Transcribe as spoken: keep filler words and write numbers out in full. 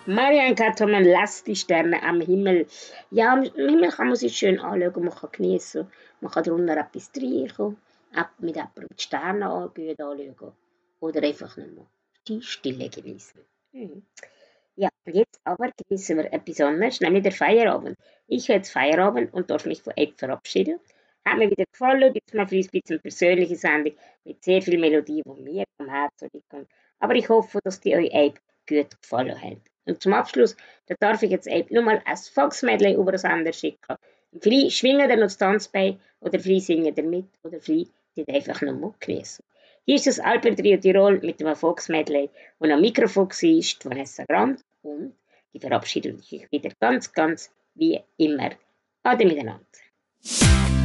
Marianne Kato,man lässt die Sterne am Himmel. Ja, am Himmel kann man sich schön anschauen, man kann genießen, man kann drunter etwas reinkommen, mit jemandem die Sterne anschauen oder einfach nur die Stille genießen. Mhm. Ja, und jetzt aber genießen wir etwas anderes, nämlich der Feierabend. Ich habe jetzt Feierabend und darf mich von euch verabschieden. Hat mir wieder gefallen, jetzt mal für uns ein bisschen persönliche Sendung mit sehr viel Melodie, die mir am Herzen liegt. Aber ich hoffe, dass die euch eben gut gefallen hat. Und zum Abschluss, da darf ich jetzt eben nur mal ein Fox-Medley über das Sender schicken. Vielleicht schwingen ihr noch das Tanzbein oder vielleicht singen ihr mit oder vielleicht die einfach nur mal genießen. Hier ist das Alpentrio Tirol mit dem Fox-Medley und am Mikrofon war Vanessa Grant und die verabschiedet sich wieder ganz, ganz wie immer. Ade miteinander.